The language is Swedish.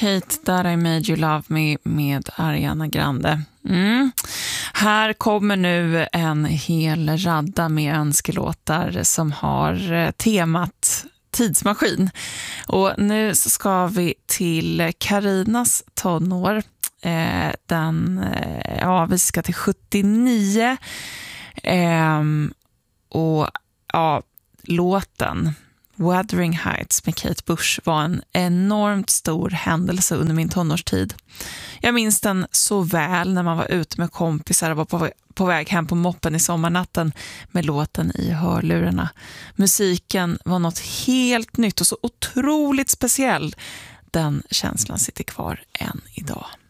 Hate That I Made You Love Me med Ariana Grande. Här kommer nu en hel radda med önskelåtar som har temat tidsmaskin. Och nu så ska vi till Karinas tonår. Vi ska till 79. Låten Wuthering Heights med Kate Bush var en enormt stor händelse under min tonårstid. Jag minns den så väl när man var ute med kompisar och var på väg hem på moppen i sommarnatten med låten i hörlurarna. Musiken var något helt nytt och så otroligt speciell. Den känslan sitter kvar än idag.